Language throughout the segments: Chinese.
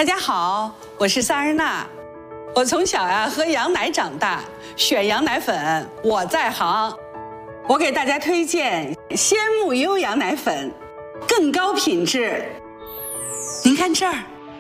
大家好，我是萨日娜。我从小喝羊奶长大，选羊奶粉我在行。我给大家推荐鲜木优羊奶粉，更高品质。您看这儿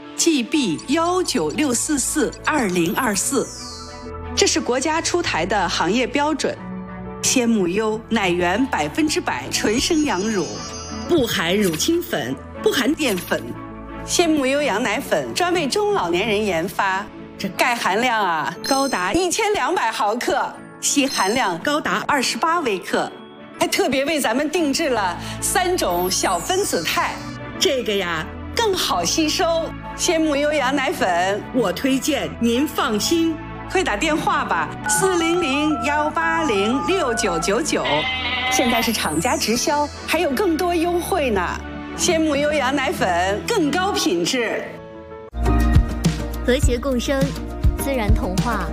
，GB196442024，这是国家出台的行业标准。鲜木优奶源100%纯生羊乳，不含乳清粉，不含淀粉。鲜木优羊奶粉专为中老年人研发，这钙含量高达1200毫克，硒含量高达28微克，还特别为咱们定制了3种小分子肽，这个更好吸收。鲜木优羊奶粉我推荐，您放心，快打电话吧，400-180-6999，现在是厂家直销，还有更多优惠呢。鲜木优羊奶粉更高品质， 和谐共生，自然童话。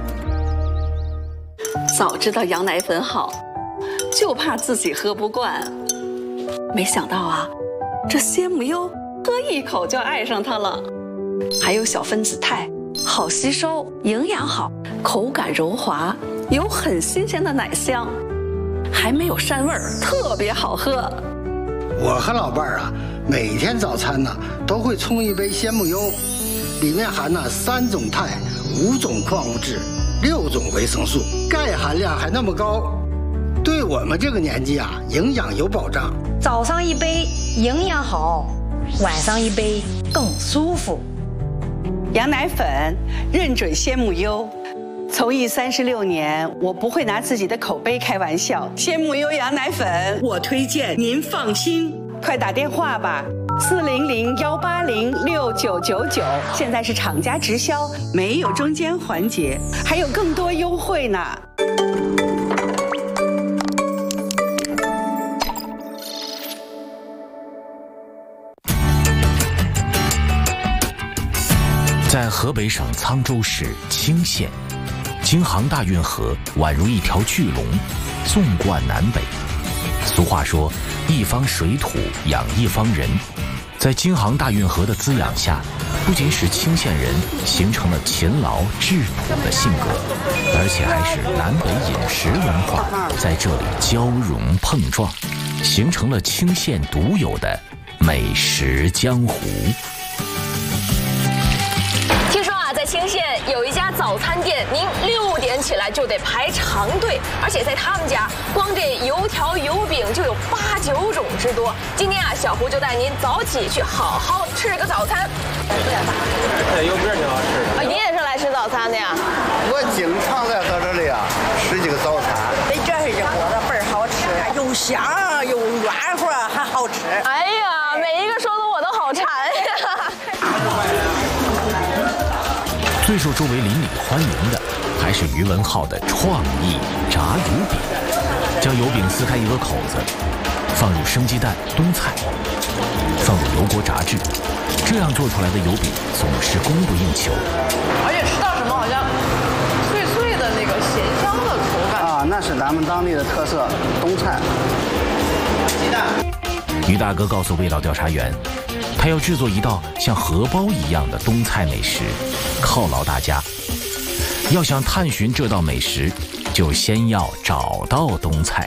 早知道羊奶粉好，就怕自己喝不惯。没想到这鲜木优喝一口就爱上它了。还有小分子肽，好吸收，营养好，口感柔滑，有很新鲜的奶香，还没有膻味儿，特别好喝。 我和老伴儿每天早餐都会冲一杯鲜木优，里面含3种肽、5种矿物质、6种维生素，钙含量还那么高，对我们这个年纪营养有保障。 早上一杯营养好，晚上一杯更舒服。 羊奶粉认准鲜木优，从艺36年，我不会拿自己的口碑开玩笑。鲜木优羊奶粉我推荐，您放心，快打电话吧，400-180-6999，现在是厂家直销，没有中间环节，还有更多优惠呢。 在河北省沧州市青县，京杭大运河宛如一条巨龙，纵贯南北。俗话说，一方水土养一方人。在京杭大运河的滋养下，不仅使青县人形成了勤劳质朴的性格，而且还使南北饮食文化在这里交融碰撞，形成了青县独有的美食江湖。 在青县有一家早餐店，您6点起来就得排长队，而且在他们家，光这油条、油饼就有8、9种之多。今天小胡就带您早起去好好吃个早餐。 这油饼挺好吃的。 你也是来吃早餐的呀？ 我经常来到这里吃这个早餐。 这是一锅子倍儿好吃，又香又软和，还好吃。 哎呀，每一个说的我都好馋呀！ 最受周围邻里欢迎的，还是于文浩的创意炸油饼。将油饼撕开一个口子，放入生鸡蛋、冬菜，放入油锅炸制。这样做出来的油饼总是供不应求。 而且吃到什么好像脆脆的那个咸香的口感那是咱们当地的特色冬菜。鸡蛋。 于大哥告诉味道调查员，他要制作一道像荷包一样的冬菜美食，犒劳大家。要想探寻这道美食，就先要找到冬菜。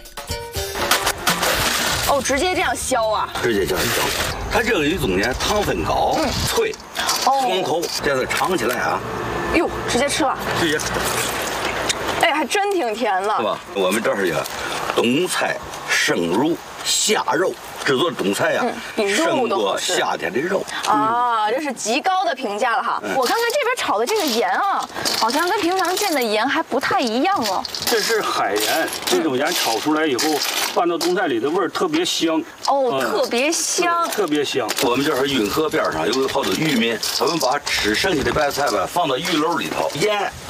直接这样削直接这样削。它这个一种呢，糖分高，脆，爽口，这个尝起来哟，直接吃了。 直接吃。 哎，还真挺甜的， 是吧？我们这是一个冬菜生乳虾肉。制作冬菜比肉都好吃， 胜过夏天的肉这是极高的评价了哈。我看看这边炒的这个盐好像跟平常见的盐还不太一样哦。 这是海盐，这种盐炒出来以后，拌到冬菜里的味儿特别香。 特别香， 特别香。 我们这是运河边上有一个泡的渔民，他们把吃剩下的白菜放到鱼篓里头，盐